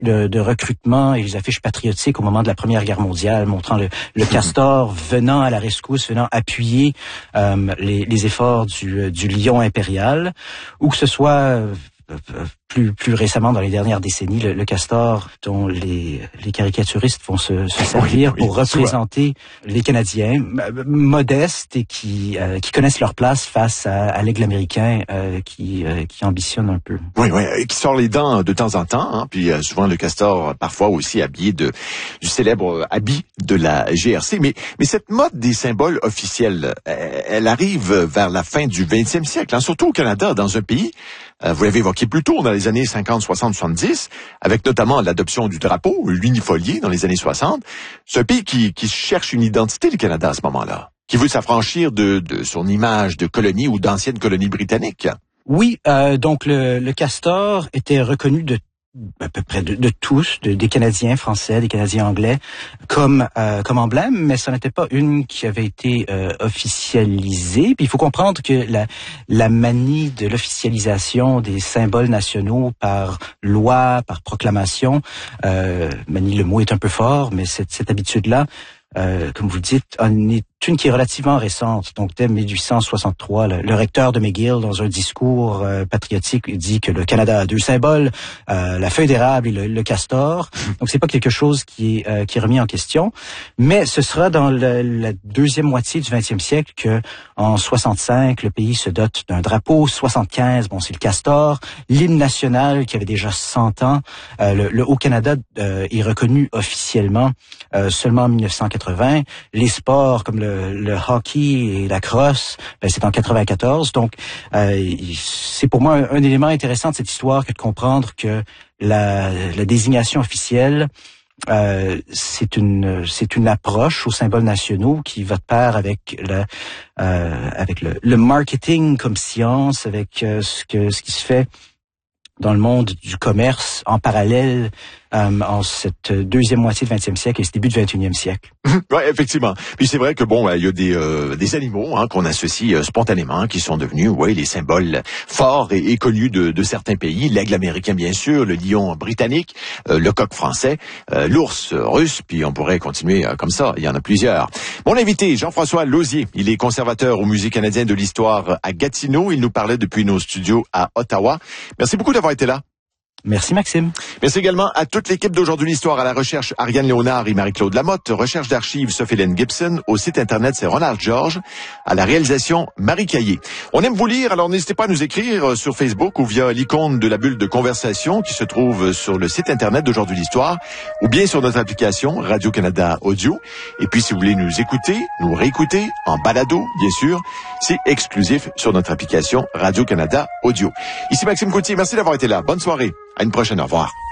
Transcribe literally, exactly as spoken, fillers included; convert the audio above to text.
de, de recrutement et les affiches patriotiques au moment de la Première Guerre mondiale, montrant le, le castor venant à la rescousse, venant appuyer euh, les, les efforts du, du lion impérial, ou que ce soit euh, plus plus récemment, dans les dernières décennies, le, le castor dont les, les caricaturistes vont se, se servir oui, oui, pour représenter soit. les Canadiens euh, modestes et qui euh, qui connaissent leur place face à, à l'aigle américain euh, qui euh, qui ambitionne un peu. Oui, oui, et qui sort les dents de temps en temps, hein, puis euh, souvent le castor parfois aussi habillé de du célèbre habit de la G R C. Mais mais cette mode des symboles officiels, elle, elle arrive vers la fin du vingtième siècle, hein, surtout au Canada, dans un pays. Euh, vous l'avez évoqué plus tôt, dans les années cinquante, soixante, soixante-dix, avec notamment l'adoption du drapeau, l'unifolié dans les années soixante. C'est un pays qui, qui cherche une identité, le Canada, à ce moment-là, qui veut s'affranchir de, de son image de colonie ou d'ancienne colonie britannique. Oui, euh, donc le, le castor était reconnu de à peu près de, de tous, de, des Canadiens français, des Canadiens anglais, comme euh, comme emblème, mais ce n'était pas une qui avait été euh, officialisée. Puis il faut comprendre que la la manie de l'officialisation des symboles nationaux par loi, par proclamation, euh, manie, le mot est un peu fort, mais cette, cette habitude-là, euh, comme vous dites, en est une qui est relativement récente. Donc, dès dix-huit cent soixante-trois, le, le recteur de McGill, dans un discours euh, patriotique, dit que le Canada a deux symboles, euh, la feuille d'érable et le, le castor. Donc, c'est pas quelque chose qui est euh, qui est remis en question. Mais ce sera dans le, la deuxième moitié du vingtième siècle que, en soixante-cinq, le pays se dote d'un drapeau. soixante-quinze, bon, c'est le castor. L'hymne national, qui avait déjà cent ans, euh, le, le Haut-Canada euh, est reconnu officiellement euh, seulement en dix-neuf cent quatre-vingts. Les sports comme le le hockey et la crosse, ben, c'est en quatre-vingt-quatorze. Donc, euh, c'est pour moi un, un élément intéressant de cette histoire que de comprendre que la, la désignation officielle, euh, c'est une c'est une approche aux symboles nationaux qui va de pair avec le euh, avec le, le marketing comme science, avec euh, ce que ce qui se fait dans le monde du commerce en parallèle euh, en cette deuxième moitié du vingtième siècle et ce début du vingt et unième siècle. Oui, effectivement. Puis c'est vrai que bon, il y a des euh, des animaux hein, qu'on associe euh, spontanément, qui sont devenus, ouais, les symboles forts et, et connus de, de certains pays. L'aigle américain, bien sûr, le lion britannique, euh, le coq français, euh, l'ours russe. Puis on pourrait continuer euh, comme ça. Il y en a plusieurs. Mon invité, Jean-François Lauzier, il est conservateur au Musée canadien de l'histoire à Gatineau. Il nous parlait depuis nos studios à Ottawa. Merci beaucoup d'avoir été là. Merci Maxime. Merci également à toute l'équipe d'Aujourd'hui l'Histoire, à la recherche Ariane Léonard et Marie-Claude Lamotte, recherche d'archives Sophie-Hélène Gibson, au site internet c'est Ronald Georges, à la réalisation Marie Caillé. On aime vous lire, alors n'hésitez pas à nous écrire sur Facebook ou via l'icône de la bulle de conversation qui se trouve sur le site internet d'Aujourd'hui l'Histoire ou bien sur notre application Radio-Canada Audio. Et puis si vous voulez nous écouter, nous réécouter en balado, bien sûr, c'est exclusif sur notre application Radio-Canada Audio. Ici Maxime Coutier, merci d'avoir été là. Bonne soirée. À une prochaine, au revoir.